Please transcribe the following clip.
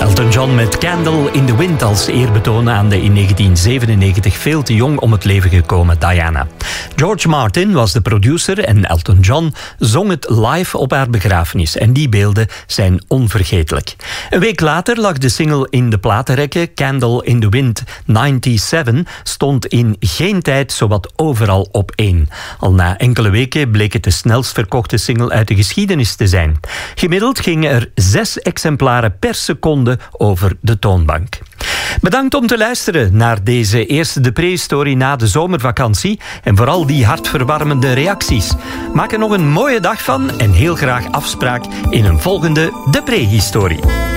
Elton John met Candle in the Wind als eerbetoon aan de in 1997 veel te jong om het leven gekomen Diana. George Martin was de producer en Elton John zong het live op haar begrafenis. En die beelden zijn onvergetelijk. Een week later lag de single in de platenrekken. Candle in the Wind 97 stond in geen tijd zowat overal op 1. Al na enkele weken bleek het de snelst verkochte single uit de geschiedenis te zijn. Gemiddeld gingen er 6 exemplaren per seconde over de toonbank. Bedankt om te luisteren naar deze eerste De Prehistorie na de zomervakantie en vooral die hartverwarmende reacties. Maak er nog een mooie dag van en heel graag afspraak in een volgende De Prehistorie.